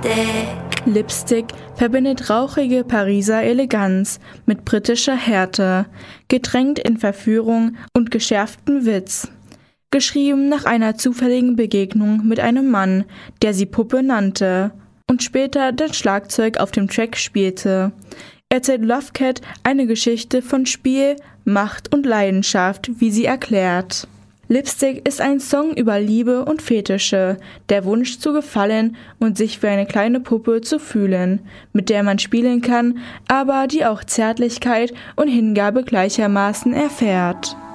Lipstick verbindet rauchige Pariser Eleganz mit britischer Härte, getränkt in Verführung und geschärftem Witz. Geschrieben nach einer zufälligen Begegnung mit einem Mann, der sie Puppe nannte und später das Schlagzeug auf dem Track spielte, erzählt Lovecat eine Geschichte von Spiel, Macht und Leidenschaft, wie sie erklärt. Lipstick ist ein Song über Liebe und Fetische, der Wunsch zu gefallen und sich wie eine kleine Puppe zu fühlen, mit der man spielen kann, aber die auch Zärtlichkeit und Hingabe gleichermaßen erfährt.